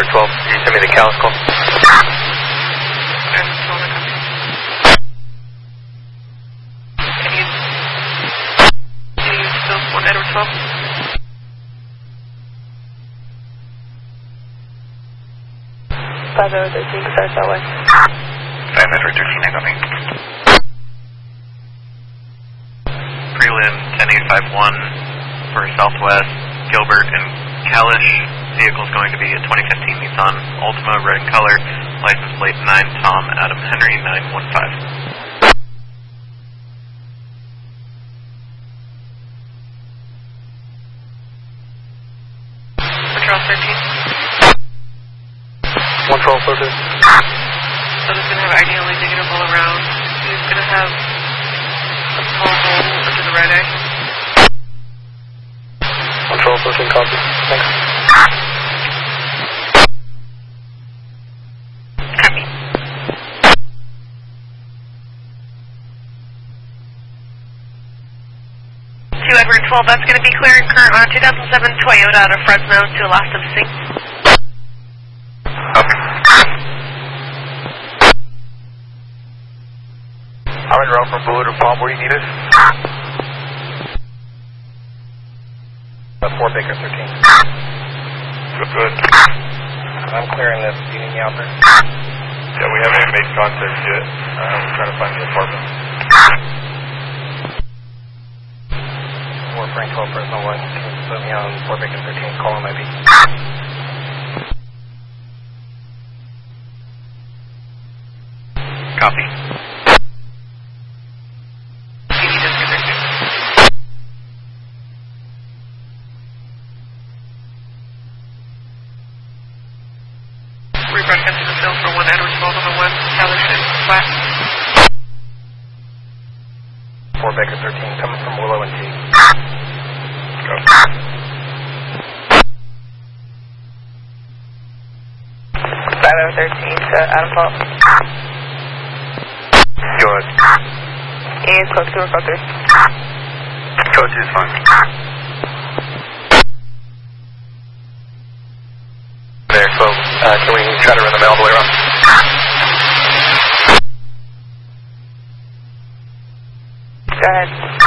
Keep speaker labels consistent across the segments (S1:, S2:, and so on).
S1: Ender 12. Can you send me the Callis call?
S2: Ender 12, I copy. Can you still 1 Edward 12?
S3: Bravo 13, start that way.
S1: 5 Edward 13, I copy. Prelim 10851 for Southwest, Gilbert and Kalish. Vehicle is going to be a 2015 Nissan Altima, red in color, license plate 9 Tom Adam Henry 915.
S2: Patrol 13.
S1: 112, so good.
S2: So this is going to have ID only negative all around. He's going to have a small hole under the right eye.
S1: 112, 13, copy. Thanks.
S2: Copy. 2 Edward 12, that's going to be clearing current on a 2007 Toyota out of Fresno to a last of sync.
S1: Okay. I'm in route from Bullet or Palm. Where you need us? 4 Baker 13. Good. I'm clearing this. Do you need me out there? Yeah, we haven't made contact yet. We're trying to find the apartment. 4 Frank 12 Fresno 1. Can you put me on 4 Baker 13? Call on my beat. Copy.
S2: Rebroadcast to the field for 1 Edward 12 on the 1 Callis flat.
S1: 4 Baker 13 coming from Willow and T. Go.
S3: Bravo 13 to Adam Fault.
S1: Good.
S3: And close to code 3.
S1: Code 2 is fine. There, so can we try to run the mail all the way around?
S3: Go ahead.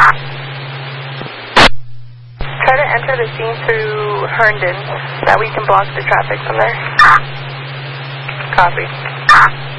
S3: Try to enter the scene through Herndon. That we can block the traffic from there. Copy.